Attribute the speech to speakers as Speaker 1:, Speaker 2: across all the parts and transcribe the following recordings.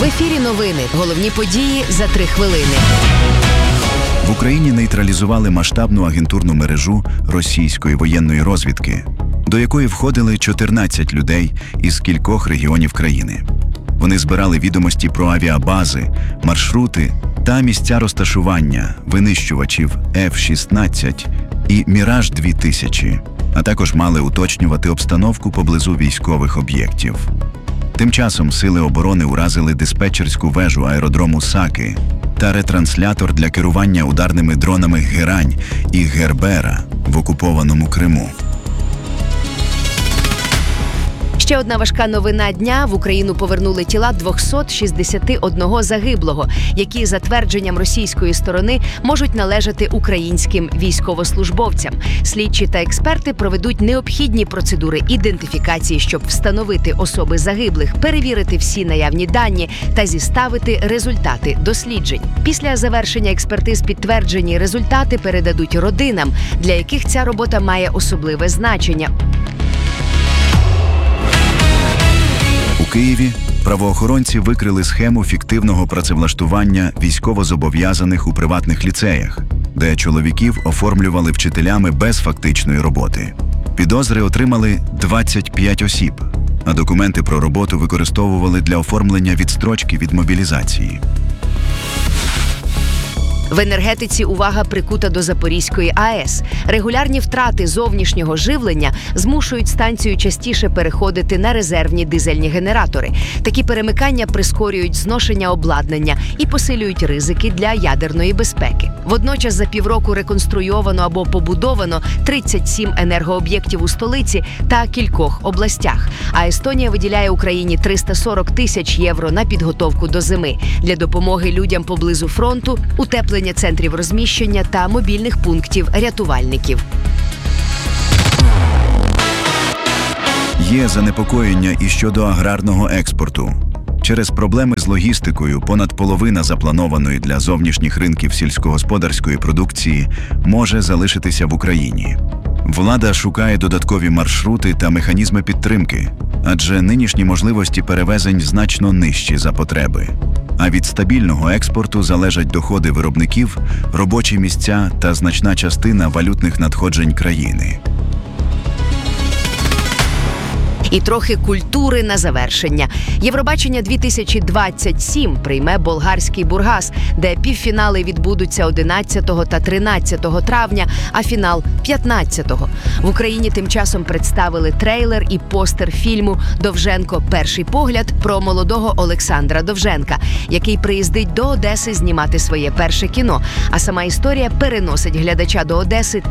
Speaker 1: В ефірі новини. Головні події за 3 хвилини.
Speaker 2: В Україні нейтралізували масштабну агентурну мережу російської воєнної розвідки, до якої входили 14 людей із кількох регіонів країни. Вони збирали відомості про авіабази, маршрути та місця розташування винищувачів F-16 і «Міраж-2000», а також мали уточнювати обстановку поблизу військових об'єктів. Тим часом Сили оборони уразили диспетчерську вежу аеродрому Саки та ретранслятор для керування ударними дронами «Герань» і «Гербера» в окупованому Криму.
Speaker 1: Ще одна важка новина дня. В Україну повернули тіла 261 загиблого, які, за твердженням російської сторони, можуть належати українським військовослужбовцям. Слідчі та експерти проведуть необхідні процедури ідентифікації, щоб встановити особи загиблих, перевірити всі наявні дані та зіставити результати досліджень. Після завершення експертиз підтверджені результати передадуть родинам, для яких ця робота має особливе значення.
Speaker 2: У Києві правоохоронці викрили схему фіктивного працевлаштування військовозобов'язаних у приватних ліцеях, де чоловіків оформлювали вчителями без фактичної роботи. Підозри отримали 25 осіб, а документи про роботу використовували для оформлення відстрочки від мобілізації.
Speaker 1: В енергетиці увага прикута до Запорізької АЕС. Регулярні втрати зовнішнього живлення змушують станцію частіше переходити на резервні дизельні генератори. Такі перемикання прискорюють зношення обладнання і посилюють ризики для ядерної безпеки. Водночас за півроку реконструйовано або побудовано 37 енергооб'єктів у столиці та кількох областях. А Естонія виділяє Україні 340 тисяч євро на підготовку до зими для допомоги людям поблизу фронту, утеплення центрів розміщення та мобільних пунктів рятувальників.
Speaker 2: Є занепокоєння і щодо аграрного експорту. Через проблеми з логістикою понад половина запланованої для зовнішніх ринків сільськогосподарської продукції може залишитися в Україні. Влада шукає додаткові маршрути та механізми підтримки, адже нинішні можливості перевезень значно нижчі за потреби. А від стабільного експорту залежать доходи виробників, робочі місця та значна частина валютних надходжень країни.
Speaker 1: І трохи культури на завершення. Євробачення 2027 прийме болгарський Бургас, де півфінали відбудуться 11 та 13 травня, а фінал – 15-го. В Україні тим часом представили трейлер і постер фільму «Довженко. Перший погляд» про молодого Олександра Довженка, який приїздить до Одеси знімати своє перше кіно. А сама історія переносить глядача до Одеси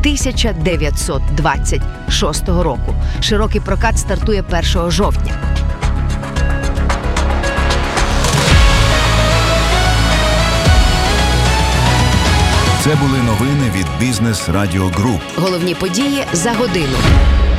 Speaker 1: 1926 року. Широкий прокат стартує 1 жовтня.
Speaker 2: Це були новини від Бізнес Радіо Груп.
Speaker 1: Головні події за годину.